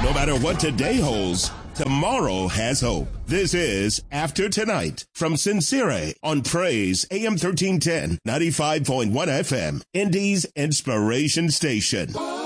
No matter what today holds, tomorrow has hope. This is After Tonight from Sincere on Praise AM 1310, 95.1 FM, Indy's Inspiration Station.